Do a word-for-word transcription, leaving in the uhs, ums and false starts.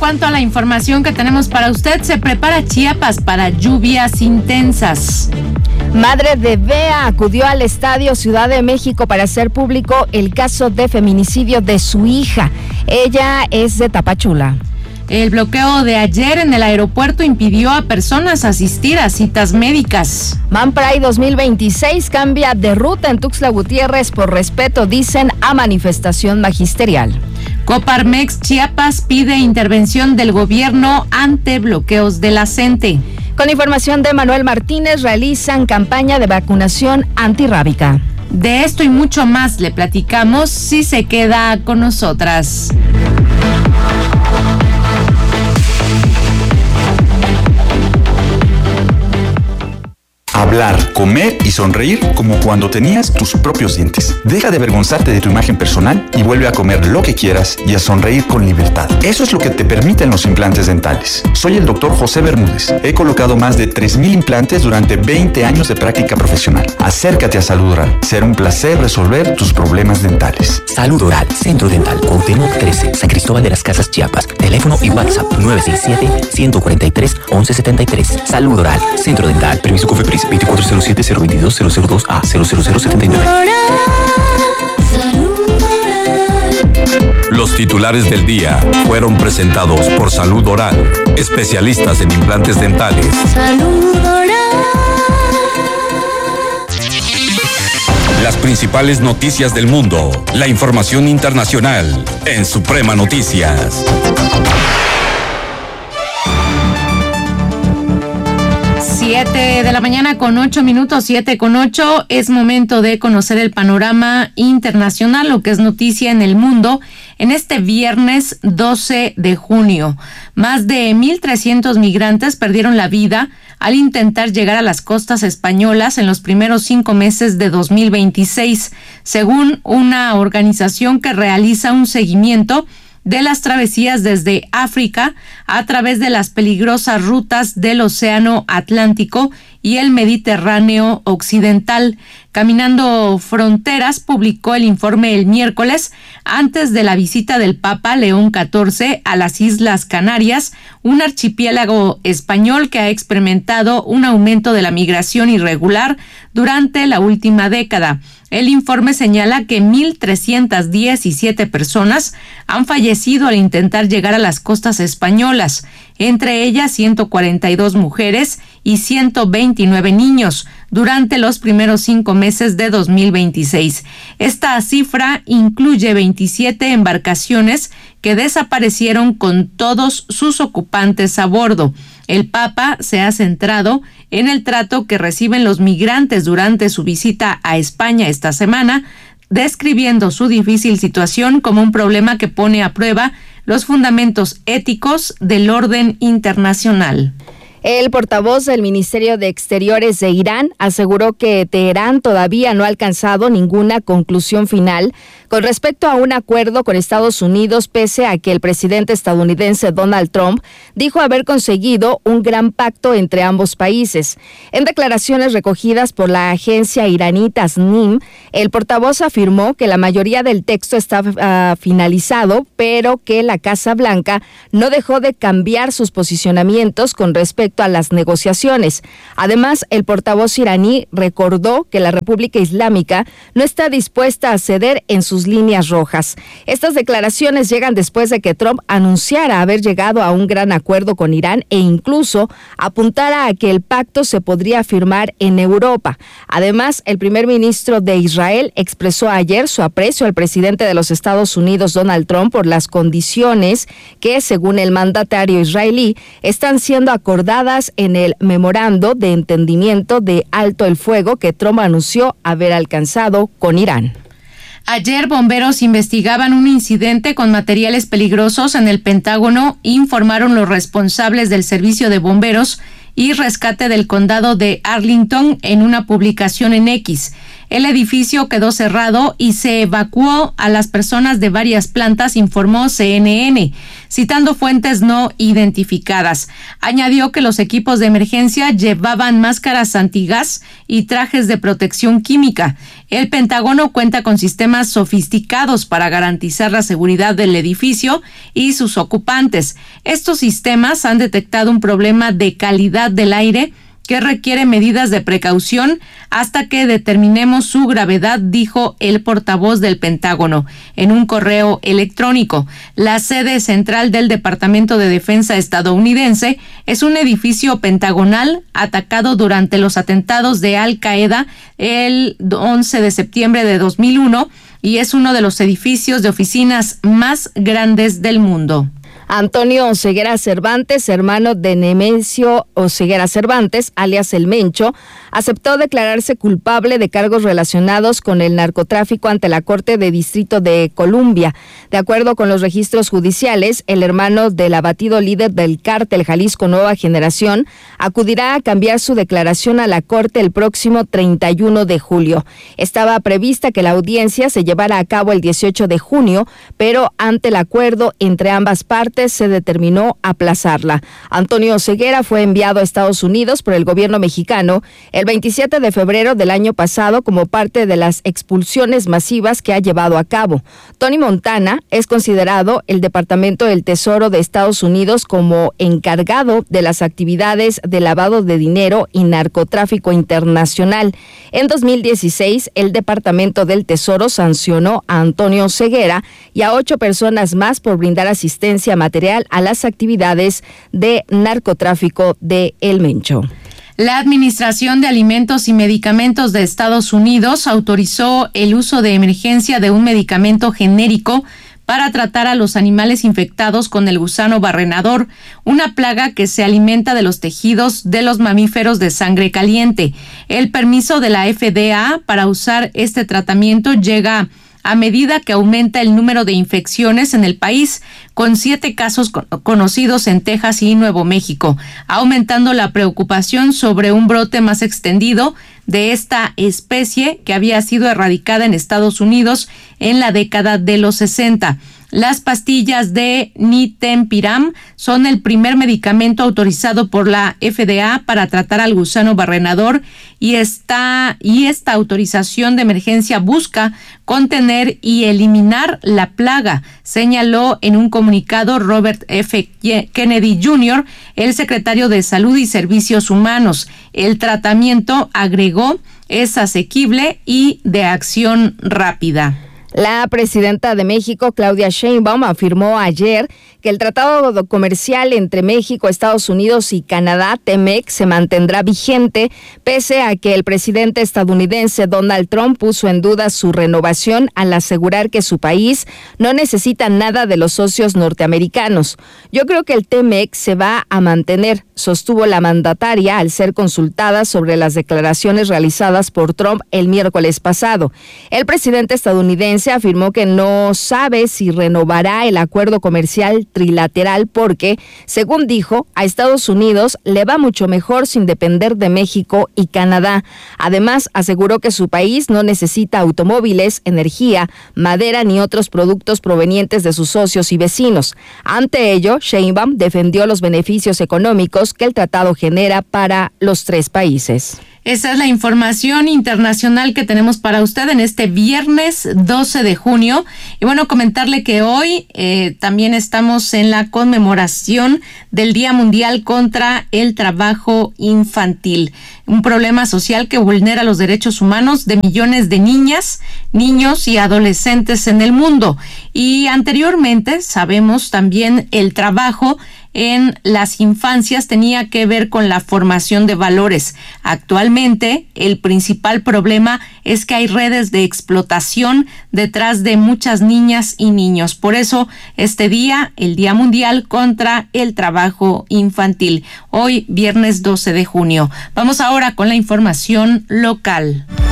cuanto a la información que tenemos para usted, se prepara Chiapas para lluvias intensas. Madre de Bea acudió al Estadio Ciudad de México para hacer público el caso de feminicidio de su hija. Ella es de Tapachula. El bloqueo de ayer en el aeropuerto impidió a personas asistir a citas médicas. ManPride dos mil veintiséis cambia de ruta en Tuxtla Gutiérrez por respeto, dicen, a manifestación magisterial. Coparmex Chiapas pide intervención del gobierno ante bloqueos de la CENTE. Con información de Manuel Martínez, realizan campaña de vacunación antirrábica. De esto y mucho más le platicamos si se queda con nosotras. Hablar, comer y sonreír como cuando tenías tus propios dientes. Deja de avergonzarte de tu imagen personal y vuelve a comer lo que quieras y a sonreír con libertad. Eso es lo que te permiten los implantes dentales. Soy el doctor José Bermúdez. He colocado más de tres mil implantes durante veinte años de práctica profesional. Acércate a Salud Oral. Será un placer resolver tus problemas dentales. Salud Oral, Centro Dental, Cuauhtémoc trece, San Cristóbal de las Casas, Chiapas. Teléfono y WhatsApp nueve seis siete, uno cuatro tres, once setenta y tres. Salud Oral, Centro Dental. Permiso COFEPRIS veinticuatro cero siete, cero veintidós, cero cero dos A, cero cero cero setenta y nueve. Los titulares del día fueron presentados por Salud Oral, especialistas en implantes dentales. Salud Oral. Las principales noticias del mundo, la información internacional en Suprema Noticias. Siete de la mañana con ocho minutos, siete con ocho. Es momento de conocer el panorama internacional, lo que es noticia en el mundo. En este viernes doce de junio, más de mil trescientos migrantes perdieron la vida al intentar llegar a las costas españolas en los primeros cinco meses de dos mil veintiséis, según una organización que realiza un seguimiento de las travesías desde África a través de las peligrosas rutas del Océano Atlántico y el Mediterráneo Occidental. Caminando Fronteras publicó el informe el miércoles antes de la visita del Papa León catorce a las Islas Canarias, un archipiélago español que ha experimentado un aumento de la migración irregular durante la última década. El informe señala que mil trescientas diecisiete personas han fallecido al intentar llegar a las costas españolas, entre ellas ciento cuarenta y dos mujeres y ciento veintinueve niños durante los primeros cinco meses de dos mil veintiséis. Esta cifra incluye veintisiete embarcaciones que desaparecieron con todos sus ocupantes a bordo. El Papa se ha centrado en el trato que reciben los migrantes durante su visita a España esta semana, describiendo su difícil situación como un problema que pone a prueba los fundamentos éticos del orden internacional. El portavoz del Ministerio de Exteriores de Irán aseguró que Teherán todavía no ha alcanzado ninguna conclusión final con respecto a un acuerdo con Estados Unidos, pese a que el presidente estadounidense Donald Trump dijo haber conseguido un gran pacto entre ambos países. En declaraciones recogidas por la agencia iraní Tasnim, el portavoz afirmó que la mayoría del texto está uh, finalizado, pero que la Casa Blanca no dejó de cambiar sus posicionamientos con respecto a las negociaciones. Además, el portavoz iraní recordó que la República Islámica no está dispuesta a ceder en sus líneas rojas. Estas declaraciones llegan después de que Trump anunciara haber llegado a un gran acuerdo con Irán e incluso apuntara a que el pacto se podría firmar en Europa. Además, el primer ministro de Israel expresó ayer su aprecio al presidente de los Estados Unidos, Donald Trump, por las condiciones que, según el mandatario israelí, están siendo acordadas en el memorando de entendimiento de alto el fuego que Trump anunció haber alcanzado con Irán. Ayer bomberos investigaban un incidente con materiales peligrosos en el Pentágono, informaron los responsables del servicio de bomberos y rescate del condado de Arlington en una publicación en X. El edificio quedó cerrado y se evacuó a las personas de varias plantas, informó C N N, citando fuentes no identificadas. Añadió que los equipos de emergencia llevaban máscaras antigas y trajes de protección química. El Pentágono cuenta con sistemas sofisticados para garantizar la seguridad del edificio y sus ocupantes. Estos sistemas han detectado un problema de calidad del aire que requiere medidas de precaución hasta que determinemos su gravedad, dijo el portavoz del Pentágono en un correo electrónico. La sede central del Departamento de Defensa estadounidense es un edificio pentagonal atacado durante los atentados de Al Qaeda el once de septiembre de dos mil uno y es uno de los edificios de oficinas más grandes del mundo. Antonio Oseguera Cervantes, hermano de Nemesio Oseguera Cervantes, alias El Mencho, aceptó declararse culpable de cargos relacionados con el narcotráfico ante la Corte de Distrito de Columbia. De acuerdo con los registros judiciales, el hermano del abatido líder del cártel Jalisco Nueva Generación acudirá a cambiar su declaración a la Corte el próximo treinta y uno de julio. Estaba prevista que la audiencia se llevara a cabo el dieciocho de junio, pero ante el acuerdo entre ambas partes se determinó aplazarla. Antonio Oseguera fue enviado a Estados Unidos por el gobierno mexicano el veintisiete de febrero del año pasado como parte de las expulsiones masivas que ha llevado a cabo. Tony Montana es considerado el Departamento del Tesoro de Estados Unidos como encargado de las actividades de lavado de dinero y narcotráfico internacional. En dos mil dieciséis, el Departamento del Tesoro sancionó a Antonio Oseguera y a ocho personas más por brindar asistencia material a las actividades de narcotráfico de El Mencho. La Administración de Alimentos y Medicamentos de Estados Unidos autorizó el uso de emergencia de un medicamento genérico para tratar a los animales infectados con el gusano barrenador, una plaga que se alimenta de los tejidos de los mamíferos de sangre caliente. El permiso de la F D A para usar este tratamiento llega a medida que aumenta el número de infecciones en el país, con siete casos con- conocidos en Texas y Nuevo México, aumentando la preocupación sobre un brote más extendido de esta especie que había sido erradicada en Estados Unidos en la década de los sesenta. Las pastillas de Nitempiram son el primer medicamento autorizado por la F D A para tratar al gusano barrenador y esta, y esta autorización de emergencia busca contener y eliminar la plaga, señaló en un comunicado Robert F. Kennedy junior, el secretario de Salud y Servicios Humanos. El tratamiento, agregó, es asequible y de acción rápida. La presidenta de México, Claudia Sheinbaum, afirmó ayer que el tratado comercial entre México, Estados Unidos y Canadá, TEMEC, se mantendrá vigente, pese a que el presidente estadounidense Donald Trump puso en duda su renovación al asegurar que su país no necesita nada de los socios norteamericanos. Yo creo que el TEMEC se va a mantener, sostuvo la mandataria al ser consultada sobre las declaraciones realizadas por Trump el miércoles pasado. El presidente estadounidense afirmó que no sabe si renovará el acuerdo comercial trilateral porque, según dijo, a Estados Unidos le va mucho mejor sin depender de México y Canadá. Además, aseguró que su país no necesita automóviles, energía, madera ni otros productos provenientes de sus socios y vecinos. Ante ello, Sheinbaum defendió los beneficios económicos que el tratado genera para los tres países. Esa es la información internacional que tenemos para usted en este viernes doce de junio. Y bueno, comentarle que hoy eh, también estamos en la conmemoración del Día Mundial contra el Trabajo Infantil, un problema social que vulnera los derechos humanos de millones de niñas, niños y adolescentes en el mundo. Y anteriormente, sabemos también, el trabajo en las infancias tenía que ver con la formación de valores. Actualmente, el principal problema es que hay redes de explotación detrás de muchas niñas y niños. Por eso, este día, el Día Mundial contra el Trabajo Infantil, hoy viernes doce de junio. Vamos ahora con la información local.